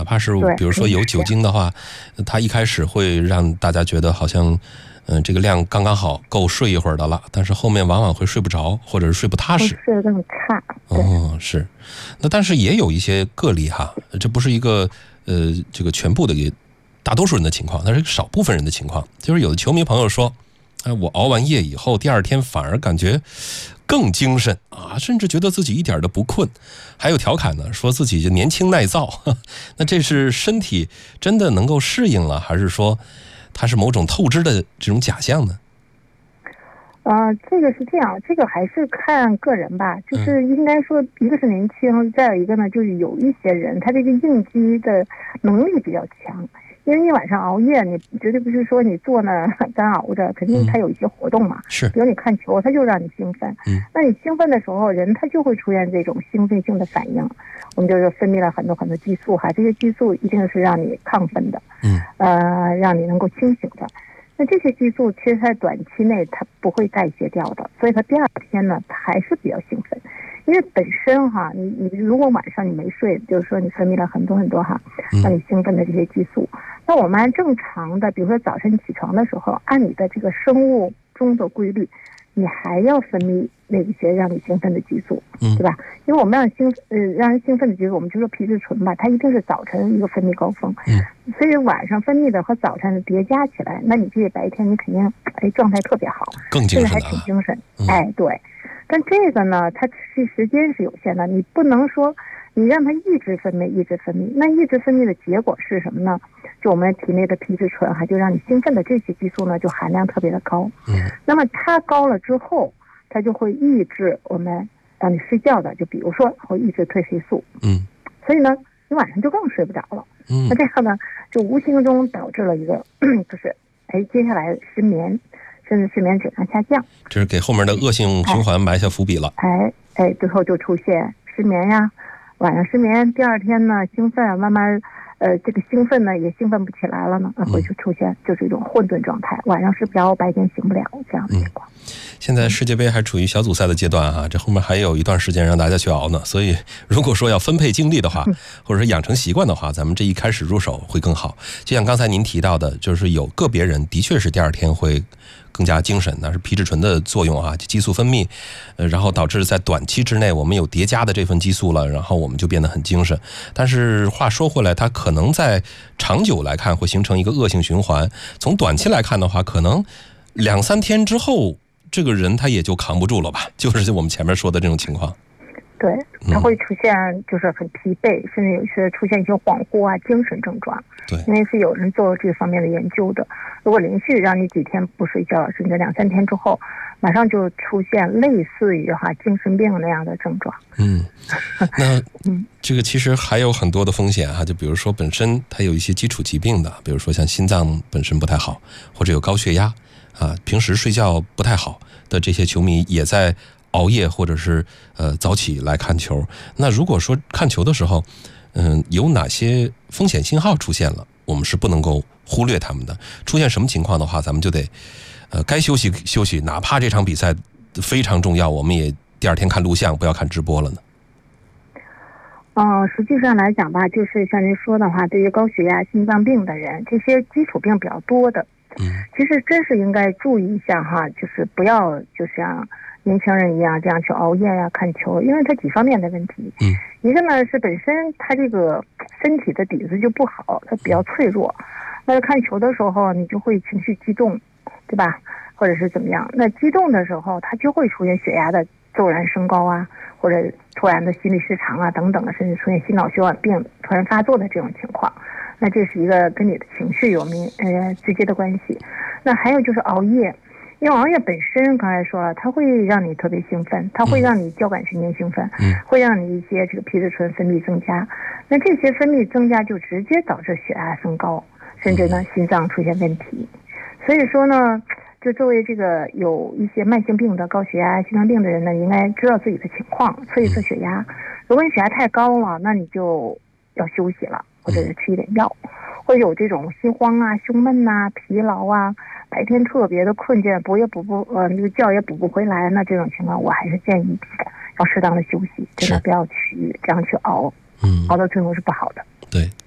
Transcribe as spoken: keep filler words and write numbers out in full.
怕是比如说有酒精的话，它一开始会让大家觉得好像嗯，这个量刚刚好，够睡一会儿的了，但是后面往往会睡不着，或者是睡不踏实， 睡得更差。 哦，是。那但是也有一些个例哈，这不是一个呃这个全部的大多数人的情况，那是少部分人的情况。就是有的球迷朋友说，哎，我熬完夜以后，第二天反而感觉更精神啊，甚至觉得自己一点都不困。还有调侃呢，说自己就年轻耐造。那这是身体真的能够适应了，还是说它是某种透支的这种假象呢？ 呃，这个是这样，这个还是看个人吧。就是应该说，一个是年轻，再有一个呢，就是有一些人他这个应激的能力比较强。因为你晚上熬夜，你绝对不是说你坐那干熬着，肯定他有一些活动嘛。 是， 比如你看球，他就让你兴奋。 嗯， 那你兴奋的时候，人他就会出现这种兴奋性的反应。我们就是分泌了很多很多激素哈，这些激素一定是让你亢奋的， 嗯， 呃，让你能够清醒的。那这些激素其实在短期内它不会代谢掉的，所以它第二天呢，它还是比较兴奋。因为本身哈，你你如果晚上你没睡，就是说你分泌了很多很多哈，让你兴奋的这些激素。那我们按正常的，比如说早晨起床的时候，按你的这个生物钟的规律，你还要分泌那些让你兴奋的激素，对吧？因为我们让兴呃让人兴奋的激素，我们就说皮质醇吧，它一定是早晨一个分泌高峰， 嗯， 所以晚上分泌的和早晨的叠加起来，那你这个白天你肯定哎状态特别好， 更精神还挺精神， 嗯、 哎对。但这个呢，它是时间是有限的，你不能说你让它一直分泌一直分泌，那一直分泌的结果是什么呢？就我们体内的皮质醇还就让你兴奋的这些激素呢，就含量特别的高。 嗯， 那么它高了之后，它就会抑制我们让你睡觉的，就比如说会抑制褪黑素。 嗯， 所以呢，你晚上就更睡不着了。 嗯， 那这样呢，就无形中导致了一个就是哎，接下来失眠，甚至睡眠质量下降。 这是给后面的恶性循环埋下伏笔了。 哎哎，最后就出现失眠呀，晚上失眠，第二天呢兴奋，慢慢呃这个兴奋呢也兴奋不起来了呢，会就出现就是一种混沌状态，晚上睡不着，白天醒不了这样的情况。 嗯，现在世界杯还处于小组赛的阶段啊，这后面还有一段时间让大家去熬呢。所以如果说要分配精力的话，或者说养成习惯的话，咱们这一开始入手会更好。就像刚才您提到的，就是有个别人的确是第二天会更加精神，那是皮质醇的作用啊，激素分泌，呃，然后导致在短期之内我们有叠加的这份激素了，然后我们就变得很精神。但是话说回来，它可能在长久来看会形成一个恶性循环。从短期来看的话，可能两三天之后，这个人他也就扛不住了吧，就是我们前面说的这种情况。 对，它会出现就是很疲惫，甚至有些出现一些恍惚啊、精神症状。 对， 因为是有人做这方面的研究的。如果连续让你几天不睡觉，甚至两三天之后，马上就出现类似于哈精神病那样的症状。 嗯，那这个其实还有很多的风险哈，就比如说本身它有一些基础疾病的，比如说像心脏本身不太好，或者有高血压啊，平时睡觉不太好的这些球迷也在熬夜或者是呃早起来看球。那如果说看球的时候，嗯，有哪些风险信号出现了，我们是不能够忽略他们的。出现什么情况的话，咱们就得呃该休息休息，哪怕这场比赛非常重要，我们也第二天看录像，不要看直播了呢。 嗯、呃，实际上来讲吧，就是像您说的话，对于高血压、心脏病的人，这些基础病比较多的， 嗯， 其实真是应该注意一下哈，就是不要就像年轻人一样这样去熬夜呀、看球，因为它几方面的问题。 嗯， 一个呢是本身他这个身体的底子就不好，他比较脆弱。那看球的时候，你就会情绪激动，对吧？或者是怎么样？那激动的时候，它就会出现血压的骤然升高啊，或者突然的心律失常啊等等的，甚至出现心脑血管病突然发作的这种情况。那这是一个跟你的情绪有明呃直接的关系。那还有就是熬夜。因为熬夜本身刚才说了，它会让你特别兴奋，它会让你交感神经兴奋， 嗯， 会让你一些这个皮质醇分泌增加，那这些分泌增加就直接导致血压升高，甚至呢心脏出现问题。所以说呢，就作为这个有一些慢性病的高血压、心脏病的人呢，应该知道自己的情况，测一测血压。如果你血压太高了，那你就要休息了，或者是吃一点药，会有这种心慌啊、胸闷啊、疲劳啊。白天特别的困倦，补也补不呃那个觉也补不回来，那这种情况我还是建议要适当的休息，真的不要去这样去熬， 嗯， 熬到最后是不好的。 对。